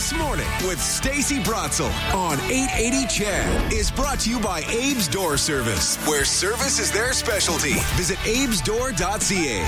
This Morning with Stacey Bratzel on 880 CHED is brought to you by Abe's Door Service, where service is their specialty. Visit abesdoor.ca.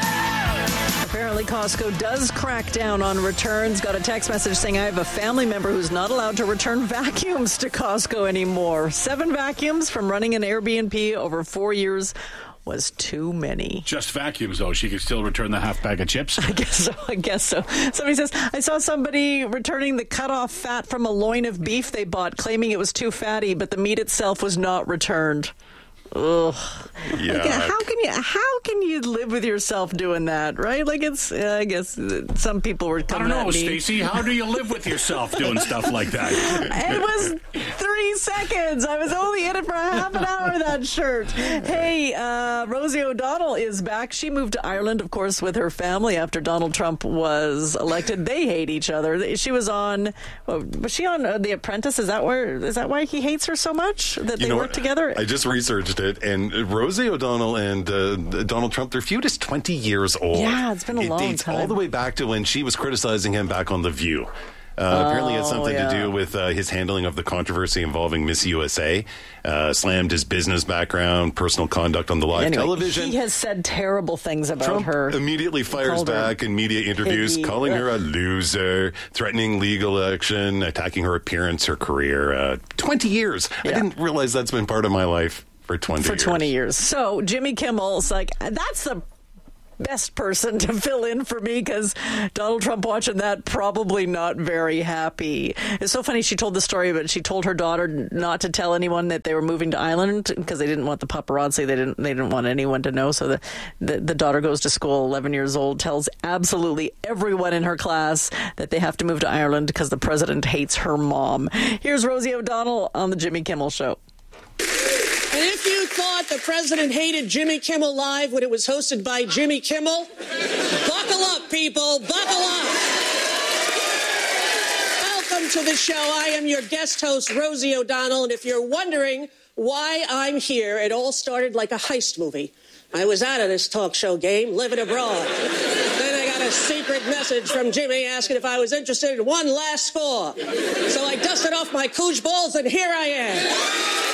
Apparently, Costco does crack down on returns. Got a text message saying, I have a family member who's not allowed to return vacuums to Costco anymore. 7 vacuums from running an Airbnb over 4 years was too many. Just vacuums, though. She could still return the half bag of chips. I guess so. Somebody says, I saw somebody returning the cut-off fat from a loin of beef they bought, claiming it was too fatty, but the meat itself was not returned. Ugh. Yeah. Like, how can you live with yourself doing that, right? Like, it's, I guess some people were coming I don't know, at me. Stacey. How do you live with yourself doing stuff like that? It was 3 seconds. I was only in it for half an hour, that shirt. Hey, Rosie O'Donnell is back. She moved to Ireland, of course, with her family after Donald Trump was elected. They hate each other. She was on, was she on The Apprentice? Is that why he hates her so much, that they work together? I just researched it, and Rosie O'Donnell and Donald Trump, their feud is 20 years old. Yeah, it's been a long time. It dates all the way back to when she was criticizing him back on The View. Apparently it had something to do with his handling of the controversy involving Miss USA. Slammed his business background, personal conduct on the live television. He has said terrible things about Trump her. Immediately fires back in media interviews, calling her a loser, threatening legal action, attacking her appearance, her career. 20 years. Yeah. I didn't realize that's been part of my life for 20 years. For 20 years. So Jimmy Kimmel's like, that's the best person to fill in for me, because Donald Trump watching that, probably not very happy. It's so funny. She told the story, but she told her daughter not to tell anyone that they were moving to Ireland because they didn't want the paparazzi. They didn't want anyone to know. So the daughter goes to school, 11 years old, tells absolutely everyone in her class that they have to move to Ireland because the president hates her mom. Here's Rosie O'Donnell on the Jimmy Kimmel Show. And if you thought the president hated Jimmy Kimmel Live when it was hosted by Jimmy Kimmel, buckle up, people, buckle up. Welcome to the show. I am your guest host, Rosie O'Donnell, and if you're wondering why I'm here, it all started like a heist movie. I was out of this talk show game, living abroad. Then I got a secret message from Jimmy asking if I was interested in one last score. So I dusted off my cooch balls, and here I am.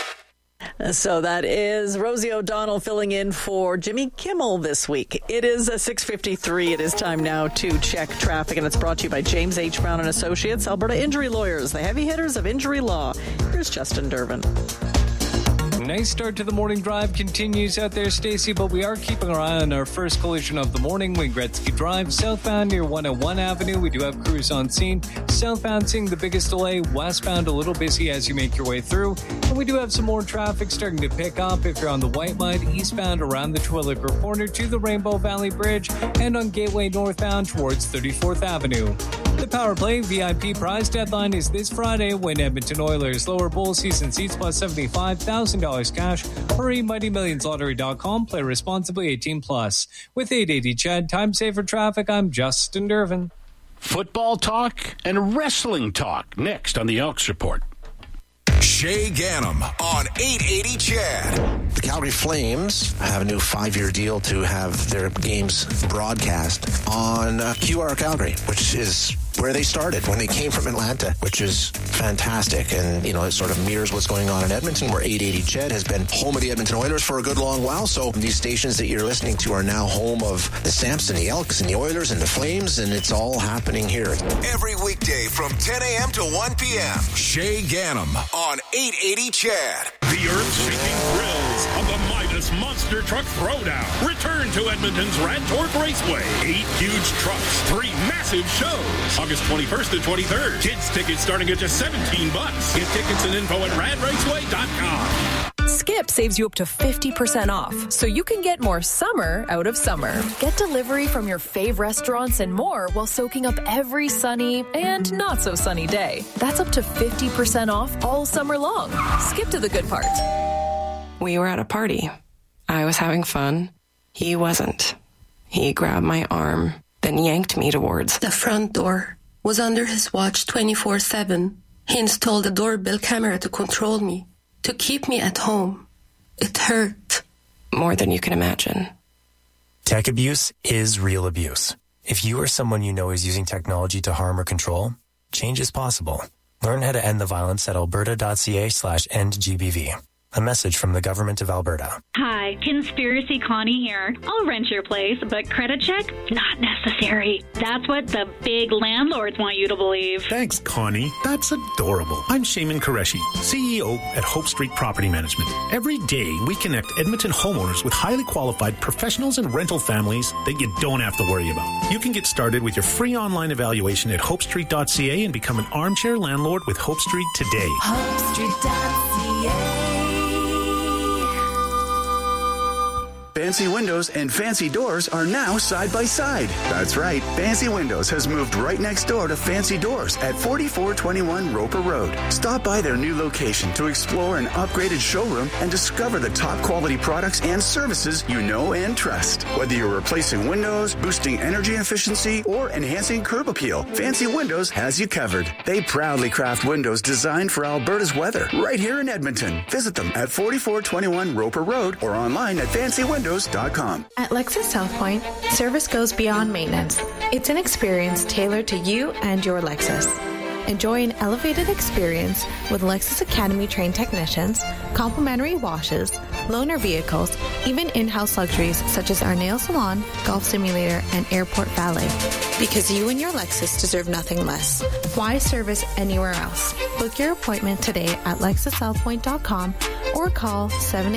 So that is Rosie O'Donnell filling in for Jimmy Kimmel this week. It is 6:53. It is time now to check traffic, and it's brought to you by James H. Brown & Associates, Alberta Injury Lawyers, the heavy hitters of injury law. Here's Justin Durbin. Nice start to the morning drive continues out there, Stacey, but we are keeping our eye on our first collision of the morning. Wayne Gretzky Drive, southbound near 101 Avenue. We do have crews on scene. Southbound seeing the biggest delay. Westbound a little busy as you make your way through. And we do have some more traffic starting to pick up if you're on the White Mud, eastbound around the Twilliger Corner to the Rainbow Valley Bridge, and on Gateway northbound towards 34th Avenue. The Power Play VIP prize deadline is this Friday when Edmonton Oilers lower bowl season seats plus $75,000 cash. Hurry, MightyMillionsLottery.com. Play responsibly, 18+. With 880 CHED, time saver traffic, I'm Justin Durbin. Football talk and wrestling talk next on the Elks Report. Shay Gannam on 880 CHED. The Calgary Flames have a new 5-year deal to have their games broadcast on QR Calgary, which is where they started when they came from Atlanta, which is fantastic. And, you know, it sort of mirrors what's going on in Edmonton, where 880 CHED has been home of the Edmonton Oilers for a good long while. So these stations that you're listening to are now home of the Samps and the Elks and the Oilers and the Flames, and it's all happening here. Every weekday from 10 a.m. to 1 p.m. Shay Gannam on 880 CHED. The earth-shaking thrills of the Midas Monster Truck Throwdown return to Edmonton's Radtorque Raceway. 8 huge trucks, 3 massive shows. August 21st to 23rd. Kids tickets starting at just $17. Get tickets and info at radraceway.com. Skip saves you up to 50% off, so you can get more summer out of summer. Get delivery from your fave restaurants and more while soaking up every sunny and not so sunny day. That's up to 50% off all summer long. Skip to the good part. We were at a party. I was having fun. He wasn't. He grabbed my arm, then yanked me towards the front door. Was under his watch 24/7. He installed a doorbell camera to control me, to keep me at home. It hurt. More than you can imagine. Tech abuse is real abuse. If you or someone you know is using technology to harm or control, change is possible. Learn how to end the violence at alberta.ca/endgbv. A message from the Government of Alberta. Hi, Conspiracy Connie here. I'll rent your place, but credit check? Not necessary. That's what the big landlords want you to believe. Thanks, Connie. That's adorable. I'm Shaman Qureshi, CEO at Hope Street Property Management. Every day, we connect Edmonton homeowners with highly qualified professionals and rental families that you don't have to worry about. You can get started with your free online evaluation at hopestreet.ca and become an armchair landlord with Hope Street today. HopeStreet.ca. Fancy Windows and Fancy Doors are now side by side. That's right. Fancy Windows has moved right next door to Fancy Doors at 4421 Roper Road. Stop by their new location to explore an upgraded showroom and discover the top quality products and services you know and trust. Whether you're replacing windows, boosting energy efficiency, or enhancing curb appeal, Fancy Windows has you covered. They proudly craft windows designed for Alberta's weather right here in Edmonton. Visit them at 4421 Roper Road or online at FancyWindows.com. At Lexus South Point, service goes beyond maintenance. It's an experience tailored to you and your Lexus. Enjoy an elevated experience with Lexus Academy trained technicians, complimentary washes, loaner vehicles, even in-house luxuries such as our nail salon, golf simulator, and airport valet. Because you and your Lexus deserve nothing less. Why service anywhere else? Book your appointment today at LexusSouthPoint.com or call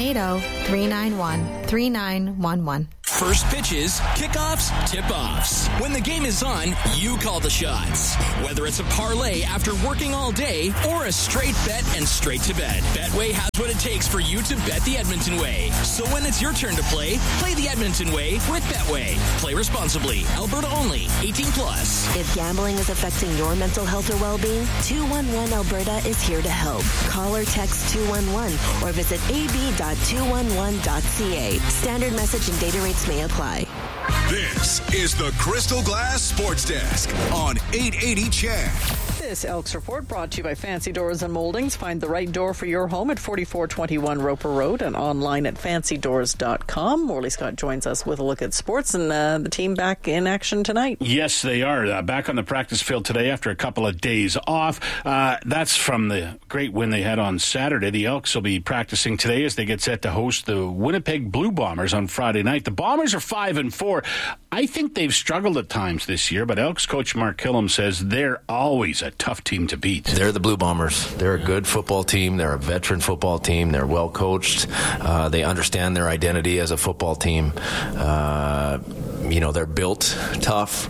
780-391-3911. First pitches, kickoffs, tip-offs. When the game is on, you call the shots. Whether it's a parlay after working all day or a straight bet and straight to bed, Betway has what it takes for you to bet the Edmonton way. So when it's your turn to play the Edmonton way with Betway. Play responsibly. Alberta only. 18 plus. If gambling is affecting your mental health or well-being, 211 Alberta is here to help. Call or text 211 or visit ab.211.ca. Standard message and data rates may apply. This is the Crystal Glass Sports Desk on 880 CHED. This Elks Report brought to you by Fancy Doors and Moldings. Find the right door for your home at 4421 Roper Road and online at fancydoors.com. Morley Scott joins us with a look at sports and the team back in action tonight. Yes, they are. Back on the practice field today after a couple of days off. That's from the great win they had on Saturday. The Elks will be practicing today as they get set to host the Winnipeg Blue Bombers on Friday night. The Bombers are 5-4. I think they've struggled at times this year, but Elks coach Mark Killam says they're always a tough team to beat. They're the Blue Bombers. They're a good football team. They're a veteran football team. They're well coached. They understand their identity as a football team. They're built tough.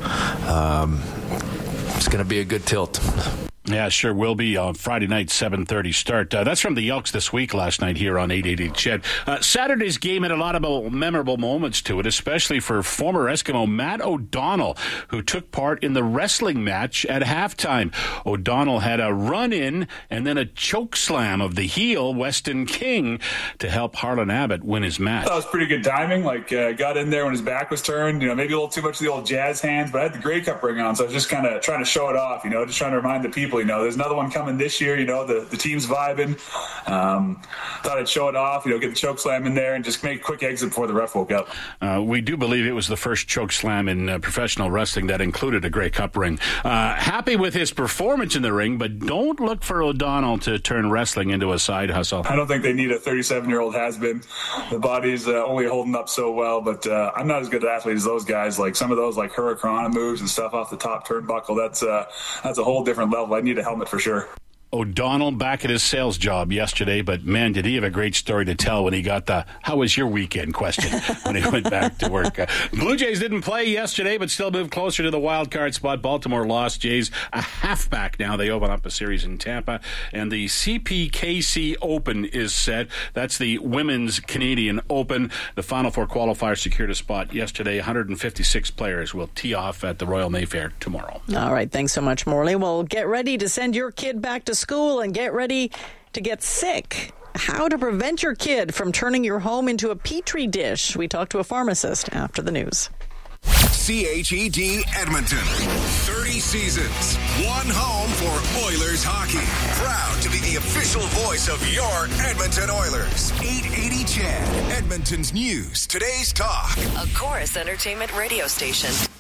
It's going to be a good tilt. Yeah, sure will be on Friday night, 7:30 start. That's from the Elks this week last night here on 880 CHED. Saturday's game had a lot of memorable moments to it, especially for former Eskimo Matt O'Donnell, who took part in the wrestling match at halftime. O'Donnell had a run-in and then a choke slam of the heel, Weston King, to help Harlan Abbott win his match. That was pretty good timing. Got in there when his back was turned, maybe a little too much of the old jazz hands, but I had the Grey Cup ring on, so I was just kind of trying to show it off, just trying to remind the people, there's another one coming this year, the team's vibing. Thought I'd show it off, get the choke slam in there and just make a quick exit before the ref woke up. We do believe it was the first choke slam in professional wrestling that included a Grey Cup ring. Happy with his performance in the ring, but don't look for O'Donnell to turn wrestling into a side hustle. I don't think they need a 37-year-old has-been. The body's only holding up so well, but I'm not as good an athlete as those guys. Like some of those Hurricane moves and stuff off the top turnbuckle, that's a whole different level. I need a helmet for sure. O'Donnell back at his sales job yesterday, but man, did he have a great story to tell when he got the "how was your weekend" question when he went back to work. Blue Jays didn't play yesterday, but still moved closer to the wild card spot. Baltimore lost. Jays a halfback now. They open up a series in Tampa, and the CPKC Open is set. That's the Women's Canadian Open. The Final Four qualifiers secured a spot yesterday. 156 players will tee off at the Royal Mayfair tomorrow. All right, thanks so much, Morley. Well, get ready to send your kid back to school and get ready to get sick. How to prevent your kid from turning your home into a petri dish. We talked to a pharmacist after the news. CHED Edmonton. 30 seasons. One home for Oilers hockey. Proud to be the official voice of your Edmonton Oilers. 880 CHED. Edmonton's news. Today's talk. A Chorus Entertainment radio station.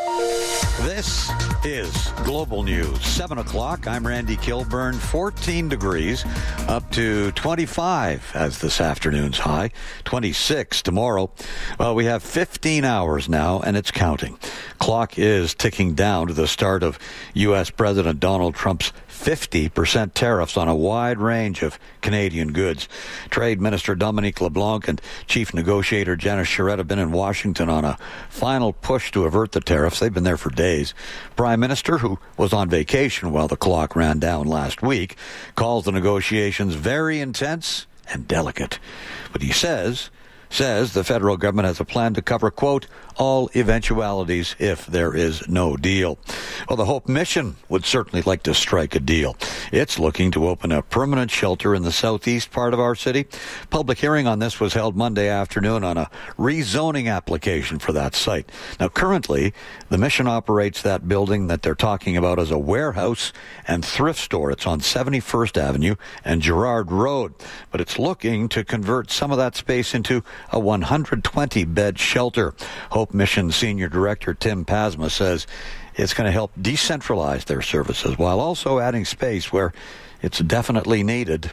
This is Global News. 7 o'clock. I'm Randy Kilburn. 14 degrees up to 25 as this afternoon's high. 26 tomorrow. Well, we have 15 hours now, and it's counting. Clock is ticking down to the start of U.S. President Donald Trump's 50% tariffs on a wide range of Canadian goods. Trade Minister Dominique LeBlanc and Chief Negotiator Janice Charette have been in Washington on a final push to avert the tariffs. They've been there for days. Prime Minister, who was on vacation while the clock ran down last week, calls the negotiations very intense and delicate. But he says the federal government has a plan to cover, quote, all eventualities if there is no deal. Well, the Hope Mission would certainly like to strike a deal. It's looking to open a permanent shelter in the southeast part of our city. Public hearing on this was held Monday afternoon on a rezoning application for that site. Now, currently, the mission operates that building that they're talking about as a warehouse and thrift store. It's on 71st Avenue and Girard Road. But it's looking to convert some of that space into a 120-bed shelter. Hope Mission Senior Director Tim Pasma says it's going to help decentralize their services while also adding space where it's definitely needed.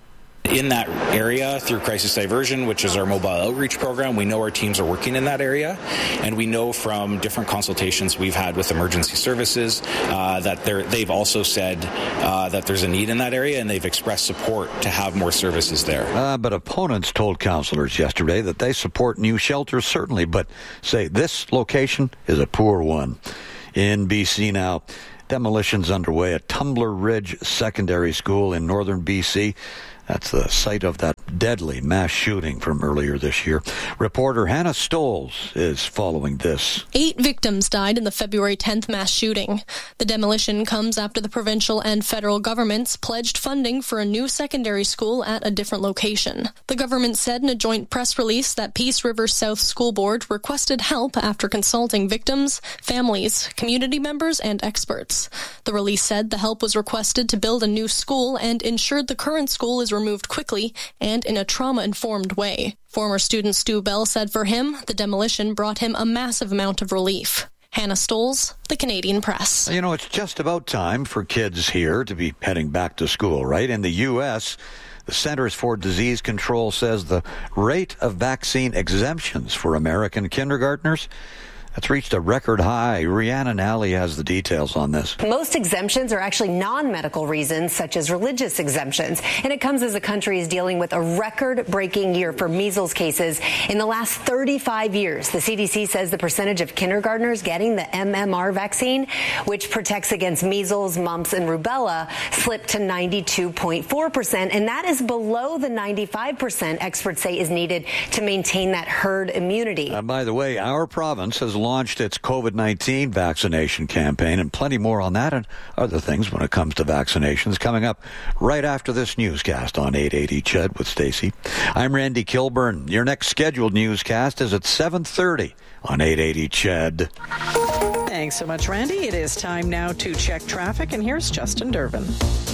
In that area, through Crisis Diversion, which is our mobile outreach program, we know our teams are working in that area, and we know from different consultations we've had with emergency services that they've also said that there's a need in that area, and they've expressed support to have more services there. But opponents told councillors yesterday that they support new shelters, certainly, but say this location is a poor one. In BC now, demolitions underway at Tumbler Ridge Secondary School in northern BC. That's the site of that deadly mass shooting from earlier this year. Reporter Hannah Stoles is following this. 8 victims died in the February 10th mass shooting. The demolition comes after the provincial and federal governments pledged funding for a new secondary school at a different location. The government said in a joint press release that Peace River South School Board requested help after consulting victims, families, community members, and experts. The release said the help was requested to build a new school and ensured the current school is removed quickly and in a trauma-informed way. Former student Stu Bell said for him, the demolition brought him a massive amount of relief. Hannah Stoles, The Canadian Press. You know, it's just about time for kids here to be heading back to school, right? In the U.S., the Centers for Disease Control says the rate of vaccine exemptions for American kindergartners that's reached a record high. Rhiannon Alley has the details on this. Most exemptions are actually non-medical reasons, such as religious exemptions. And it comes as the country is dealing with a record-breaking year for measles cases. In the last 35 years, the CDC says the percentage of kindergartners getting the MMR vaccine, which protects against measles, mumps, and rubella, slipped to 92.4%. And that is below the 95% experts say is needed to maintain that herd immunity. By the way, our province has launched its COVID-19 vaccination campaign, and plenty more on that and other things when it comes to vaccinations coming up right after this newscast on 880 CHED with Stacey. I'm Randy Kilburn. Your next scheduled newscast is at 7:30 on 880 CHED. Thanks so much, Randy. It is time now to check traffic, and here's Justin Durbin.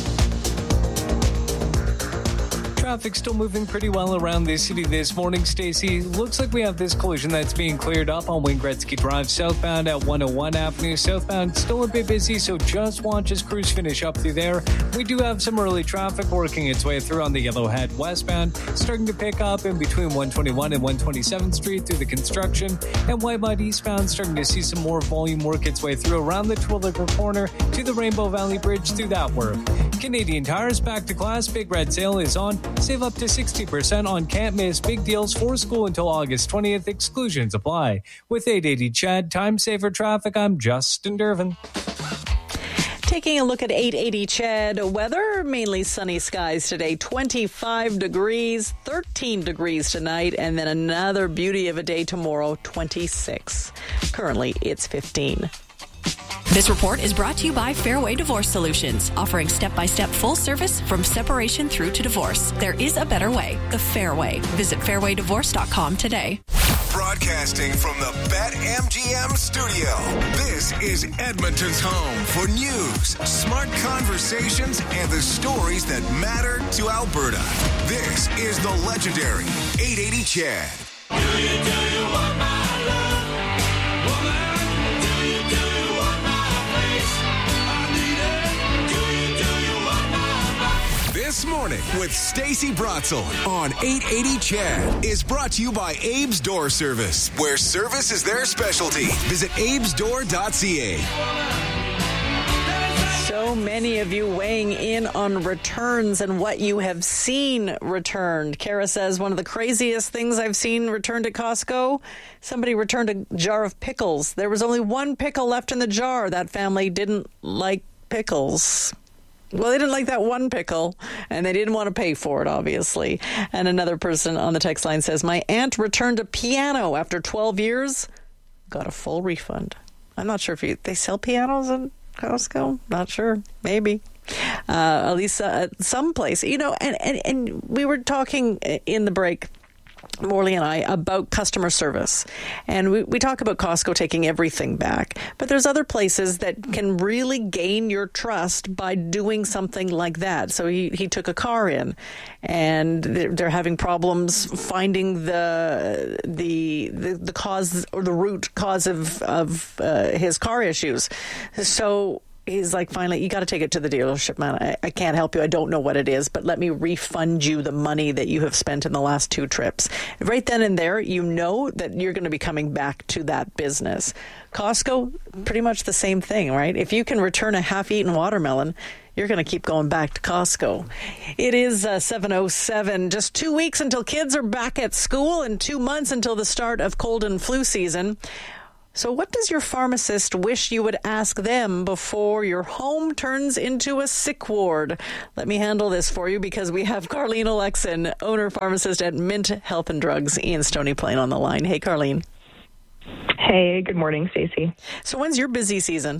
Traffic still moving pretty well around the city this morning, Stacey. Looks like we have this collision that's being cleared up on Wayne Gretzky Drive southbound at 101 Avenue. Southbound still a bit busy, so just watch as crews finish up through there. We do have some early traffic working its way through on the Yellowhead westbound, starting to pick up in between 121 and 127th Street through the construction, and Whitemud eastbound starting to see some more volume work its way through around the Twilliger corner to the Rainbow Valley Bridge through that work. Canadian Tire's back to class. Big Red Sale is on. Save up to 60% on can't miss big deals for school until August 20th. Exclusions apply. With 880 CHED, time saver traffic, I'm Justin Durbin. Taking a look at 880 CHED weather, mainly sunny skies today, 25 degrees, 13 degrees tonight, and then another beauty of a day tomorrow, 26. Currently, it's 15. This report is brought to you by Fairway Divorce Solutions, offering step-by-step full service from separation through to divorce. There is a better way, the Fairway. Visit fairwaydivorce.com today. Broadcasting from the BetMGM studio, this is Edmonton's home for news, smart conversations, and the stories that matter to Alberta. This is the legendary 880 CHED. Do you want my love? Woman, do you This Morning with Stacey Brotzel on 880 CHED is brought to you by Abe's Door Service, where service is their specialty. Visit abesdoor.ca. So many of you weighing in on returns and what you have seen returned. Kara says one of the craziest things I've seen returned at Costco, somebody returned a jar of pickles. There was only one pickle left in the jar. That family didn't like pickles. Well, they didn't like that one pickle, and they didn't want to pay for it, obviously. And another person on the text line says, my aunt returned a piano after 12 years, got a full refund. I'm not sure if they sell pianos at Costco. Not sure. Maybe. At least someplace. You know, and we were talking in the break, Morley and I, about customer service. And we talk about Costco taking everything back. But there's other places that can really gain your trust by doing something like that. So he took a car in, and they're having problems finding the cause or the root cause of his car issues. So he's like, finally, you got to take it to the dealership, man. I can't help you. I don't know what it is, but let me refund you the money that you have spent in the last 2 trips. Right then and there, you know that you're going to be coming back to that business. Costco, pretty much the same thing, right? If you can return a half-eaten watermelon, you're going to keep going back to Costco. It is 7:07. Just 2 weeks until kids are back at school and 2 months until the start of cold and flu season. So what does your pharmacist wish you would ask them before your home turns into a sick ward? Let me handle this for you, because we have Carlene Alexin, owner-pharmacist at Mint Health and Drugs in Stony Plain, on the line. Hey, Carlene. Hey, good morning, Stacey. So when's your busy season?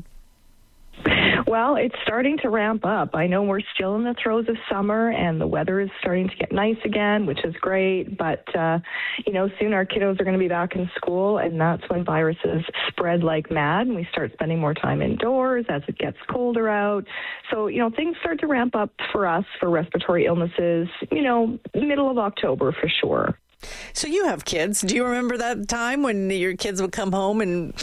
Well, it's starting to ramp up. I know we're still in the throes of summer, and the weather is starting to get nice again, which is great. But, soon our kiddos are going to be back in school, and that's when viruses spread like mad, and we start spending more time indoors as it gets colder out. So, things start to ramp up for us for respiratory illnesses, middle of October for sure. So you have kids. Do you remember that time when your kids would come home and,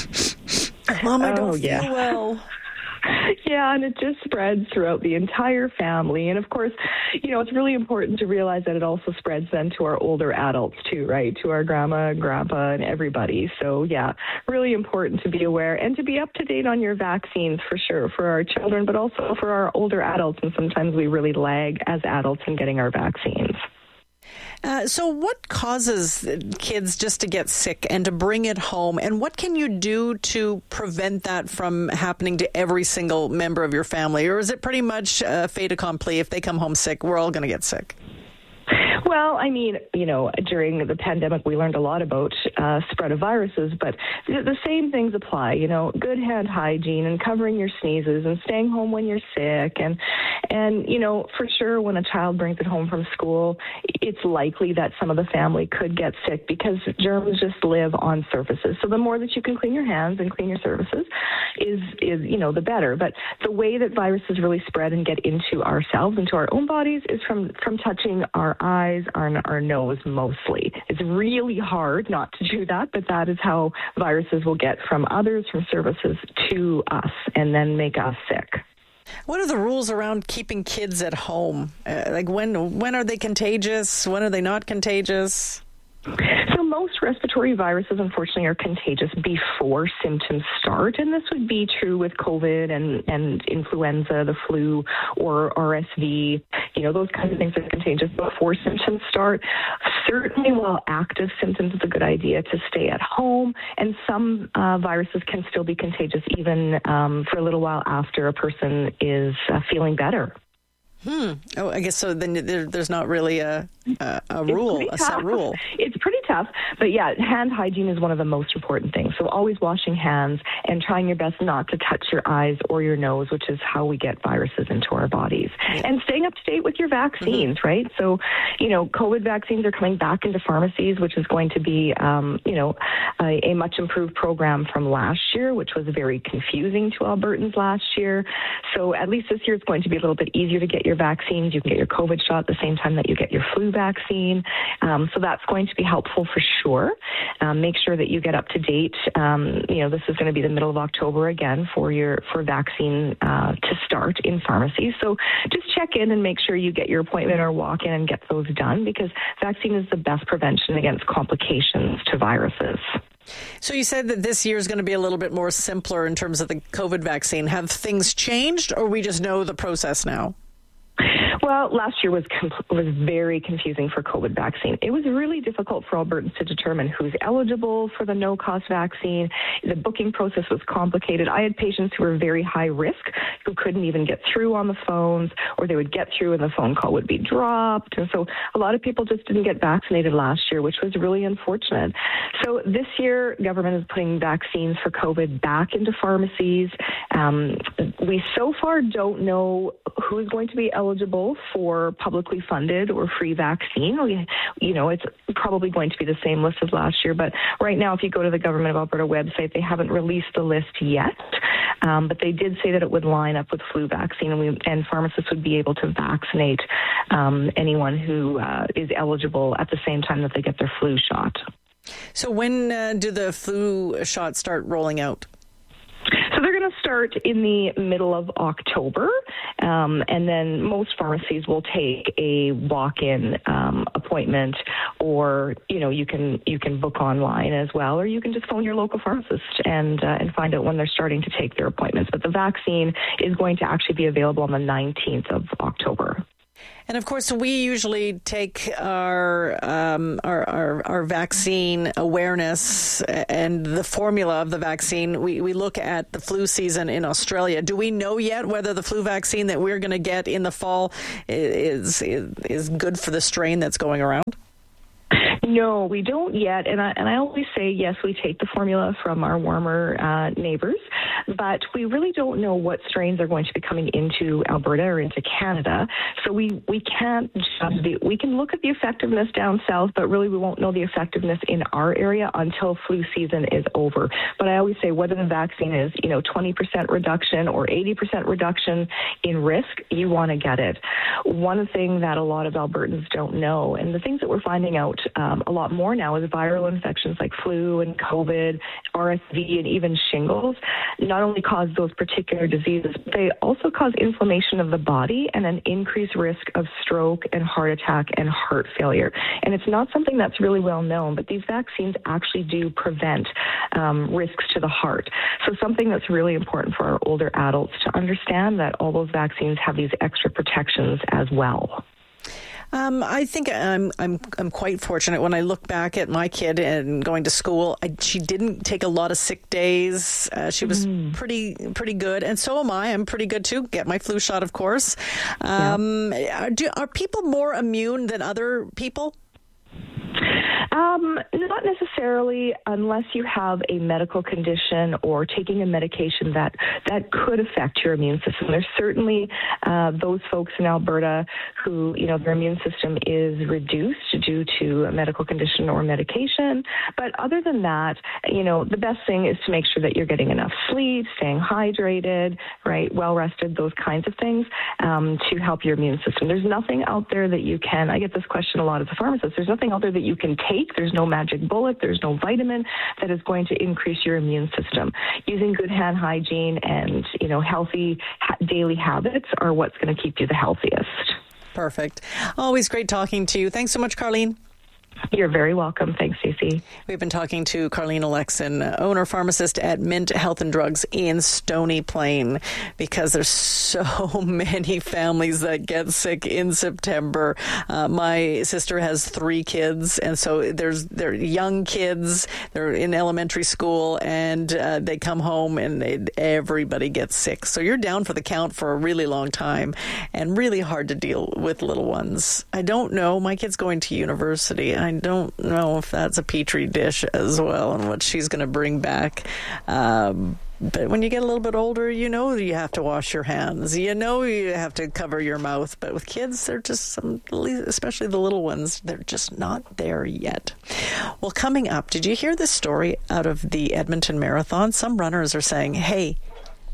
Mom, I don't feel well? Yeah, and it just spreads throughout the entire family. And of course, it's really important to realize that it also spreads then to our older adults too, right? To our grandma, grandpa, and everybody. So yeah, really important to be aware and to be up to date on your vaccines for sure, for our children, but also for our older adults. And sometimes we really lag as adults in getting our vaccines. So what causes kids just to get sick and to bring it home? And what can you do to prevent that from happening to every single member of your family? Or is it pretty much fait accompli? If they come home sick, we're all going to get sick? Well, during the pandemic, we learned a lot about spread of viruses, but the same things apply, good hand hygiene and covering your sneezes and staying home when you're sick. And for sure, when a child brings it home from school, it's likely that some of the family could get sick because germs just live on surfaces. So the more that you can clean your hands and clean your surfaces is the better. But the way that viruses really spread and get into ourselves, into our own bodies, is from touching our eyes, our nose mostly. It's really hard not to do that, but that is how viruses will get from others, from surfaces, to us and then make us sick. What are the rules around keeping kids at home? When are they contagious? When are they not contagious? So most respiratory viruses, unfortunately, are contagious before symptoms start, and this would be true with COVID and influenza, the flu, or RSV. Those kinds of things are contagious before symptoms start. Certainly, while active symptoms, it's a good idea to stay at home, and some viruses can still be contagious even for a little while after a person is feeling better. Oh, I guess so. Then there's not really a rule, a set rule. It's pretty tough, but yeah, hand hygiene is one of the most important things. So always washing hands and trying your best not to touch your eyes or your nose, which is how we get viruses into our bodies. Yeah. And staying up to date with your vaccines, right? So, COVID vaccines are coming back into pharmacies, which is going to be, a much improved program from last year, which was very confusing to Albertans last year. So at least this year it's going to be a little bit easier to get your vaccines. You can get your COVID shot at the same time that you get your flu vaccine. So that's going to be helpful helpful for sure. Make sure that you get up to date. This is going to be the middle of October again for vaccine to start in pharmacies. So just check in and make sure you get your appointment or walk in and get those done, because vaccine is the best prevention against complications to viruses. So you said that this year is going to be a little bit more simpler in terms of the COVID vaccine. Have things changed, or we just know the process now? Well, last year was very confusing for COVID vaccine. It was really difficult for Albertans to determine who's eligible for the no-cost vaccine. The booking process was complicated. I had patients who were very high risk who couldn't even get through on the phones, or they would get through and the phone call would be dropped. And so a lot of people just didn't get vaccinated last year, which was really unfortunate. So this year, government is putting vaccines for COVID back into pharmacies. We so far don't know who's going to be eligible for publicly funded or free vaccine. It's probably going to be the same list as last year, but right now, if you go to the Government of Alberta website, they haven't released the list yet, but they did say that it would line up with flu vaccine, and pharmacists would be able to vaccinate anyone who is eligible at the same time that they get their flu shot. So when do the flu shots start rolling out? So they're going to start in the middle of October, and then most pharmacies will take a walk-in appointment, or you can book online as well, or you can just phone your local pharmacist and find out when they're starting to take their appointments. But the vaccine is going to actually be available on the 19th of October. And of course, we usually take our vaccine awareness and the formula of the vaccine. We look at the flu season in Australia. Do we know yet whether the flu vaccine that we're going to get in the fall is good for the strain that's going around? No, we don't yet. And I always say, yes, we take the formula from our warmer neighbors, but we really don't know what strains are going to be coming into Alberta or into Canada. So we can't judge we can look at the effectiveness down south, but really we won't know the effectiveness in our area until flu season is over. But I always say, whether the vaccine is, 20% reduction or 80% reduction in risk, you want to get it. One thing that a lot of Albertans don't know, and the things that we're finding out a lot more now, is viral infections like flu and COVID, RSV, and even shingles not only cause those particular diseases, they also cause inflammation of the body and an increased risk of stroke and heart attack and heart failure. And it's not something that's really well known, but these vaccines actually do prevent risks to the heart. So something that's really important for our older adults to understand, that all those vaccines have these extra protections as well. I think I'm quite fortunate. When I look back at my kid and going to school, she didn't take a lot of sick days. She was pretty good, and so am I. I'm pretty good too. Get my flu shot, of course. Are people more immune than other people? Not necessarily, unless you have a medical condition or taking a medication that could affect your immune system. There's certainly those folks in Alberta who, their immune system is reduced due to a medical condition or medication. But other than that, the best thing is to make sure that you're getting enough sleep, staying hydrated, right, well rested, those kinds of things to help your immune system. There's nothing out there that you can, I get this question a lot as a pharmacist, there's nothing out there that you can take. There's no magic bullet. There's no vitamin that is going to increase your immune system. Using good hand hygiene and, healthy daily habits are what's going to keep you the healthiest. Perfect. Always great talking to you. Thanks so much, Carlene. You're very welcome. Thanks, Stacey. We've been talking to Carlene Alexin, owner-pharmacist at Mint Health and Drugs in Stony Plain, because there's so many families that get sick in September. My sister has 3 kids, and so they're young kids. They're in elementary school, and they come home, and everybody gets sick. So you're down for the count for a really long time, and really hard to deal with little ones. I don't know. My kid's going to university. I don't know if that's a petri dish as well and what she's going to bring back. But when you get a little bit older, you have to wash your hands. You have to cover your mouth. But with kids, they're just, especially the little ones, they're just not there yet. Well, coming up, did you hear this story out of the Edmonton Marathon? Some runners are saying, hey,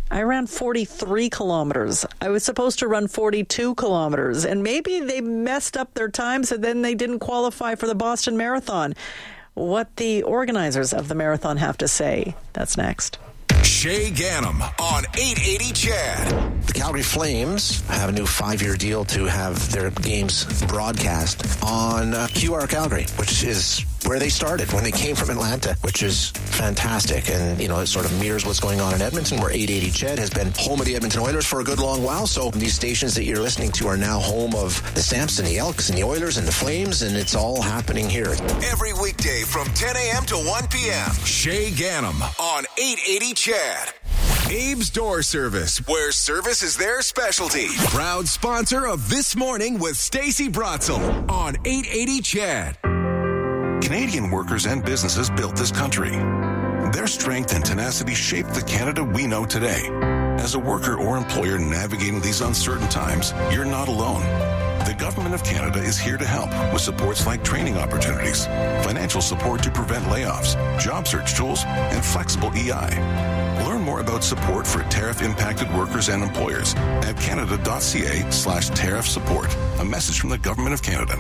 I ran 43 kilometers. I was supposed to run 42 kilometers, and maybe they messed up their times and then they didn't qualify for the Boston Marathon. What the organizers of the marathon have to say, that's next. Shay Ganem on 880 CHED. The Calgary Flames have a new 5-year deal to have their games broadcast on QR Calgary, which is where they started when they came from Atlanta, which is fantastic. And, it sort of mirrors what's going on in Edmonton, where 880 CHED has been home of the Edmonton Oilers for a good long while. So these stations that you're listening to are now home of the Stamps and the Elks and the Oilers and the Flames, and it's all happening here. Every weekday from 10 a.m. to 1 p.m. Shay Ganem on 880 CHED. Abe's Door Service, where service is their specialty. Proud sponsor of This Morning with Stacey Bratzel on 880 CHED. Canadian workers and businesses built this country. Their strength and tenacity shaped the Canada we know today. As a worker or employer navigating these uncertain times, you're not alone. The Government of Canada is here to help with supports like training opportunities, financial support to prevent layoffs, job search tools, and flexible EI. Learn more about support for tariff-impacted workers and employers at canada.ca/tariff support. A message from the Government of Canada.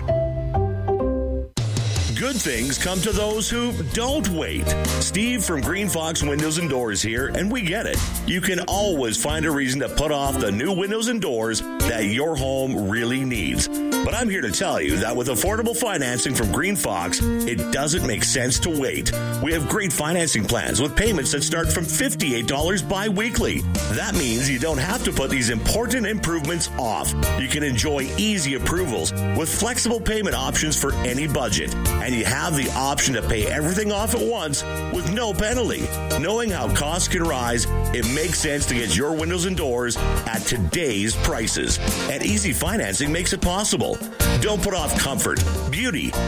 Good things come to those who don't wait. Steve from Green Fox Windows and Doors here, and we get it. You can always find a reason to put off the new windows and doors that your home really needs. But I'm here to tell you that with affordable financing from Green Fox, it doesn't make sense to wait. We have great financing plans with payments that start from $58 bi-weekly. That means you don't have to put these important improvements off. You can enjoy easy approvals with flexible payment options for any budget. And you have the option to pay everything off at once with no penalty. Knowing how costs can rise, it makes sense to get your windows and doors at today's prices. And easy financing makes it possible. Don't put off comfort, beauty,